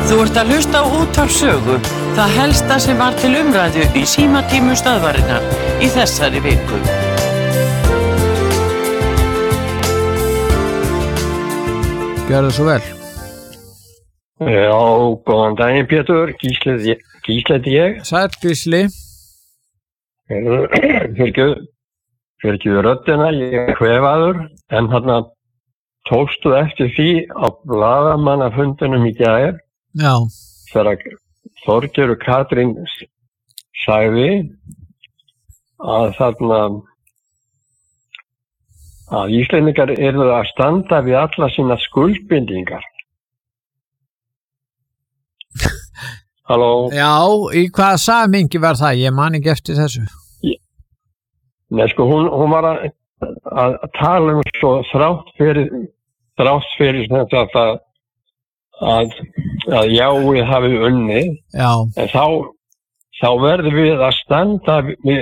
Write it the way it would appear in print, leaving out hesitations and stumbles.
Þú ert að hlusta á Útvarp Sögu, það helsta sem var til umræðu í símatímum stöðvarinnar í þessari viku. Gjörðu svo vel. Já, góðan daginn Pétur, Gísli heiti ég. Sæll Gísli. Fyrir ekki röddina, ég er kvefaður, en þarna tókstu eftir því á blaðamannafundinum í gær. Já. Þegar Þorgerður Katrín sagði að þarna að Íslendingar eru að standa við alla sína skuldbindingar. Halló? Já, í hvaða samhengi var það? Ég man ekki eftir þessu. Nei, sko, hún var að tala svo þrátt fyrir að jáið hafi unnið. Já. En þá verðum við að standa við